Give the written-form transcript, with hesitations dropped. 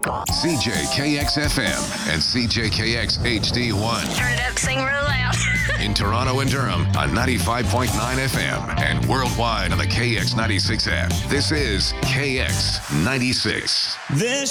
CJKX FM and CJKX HD1. Turn it up, sing real loud. In Toronto and Durham on 95.9 FM and worldwide on the KX96 app. This is KX96. This